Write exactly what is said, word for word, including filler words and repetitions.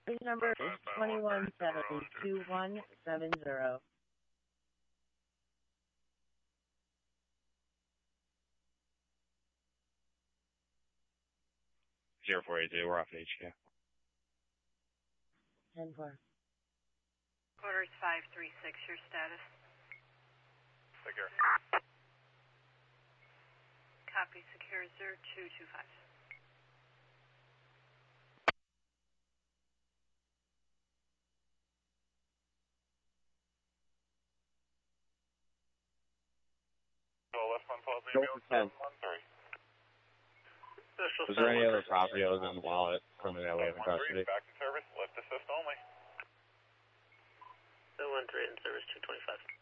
His number is twenty-one seventy, two one seven zero. zero four eight zero, we're off H K. ten four. Quarters five three six, your status? Secure. Copy, secure zero two two five. Was there any other property other than the wallet from that we have in custody? Back in service, lift assist only. seven one three in service two twenty-five.